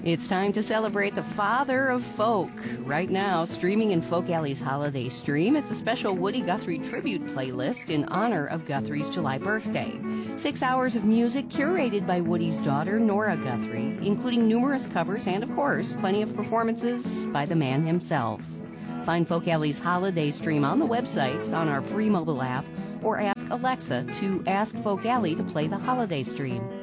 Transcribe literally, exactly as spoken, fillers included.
It's time to celebrate the father of folk. Right now, streaming in Folk Alley's Holiday Stream, it's a special Woody Guthrie tribute playlist in honor of Guthrie's July birthday. Six hours of music curated by Woody's daughter, Nora Guthrie, including numerous covers and, of course, plenty of performances by the man himself. Find Folk Alley's Holiday Stream on the website, on our free mobile app, or ask Alexa to ask Folk Alley to play the Holiday Stream.